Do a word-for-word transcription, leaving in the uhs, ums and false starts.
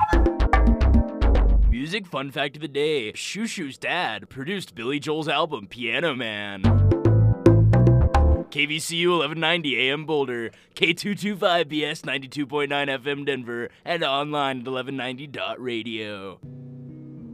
Music fun fact of the day. Shoo Shoo's dad produced Billy Joel's album, Piano Man. K V C U eleven ninety A M Boulder, K two twenty-five B S ninety-two point nine F M Denver, and online at eleven ninety dot radio.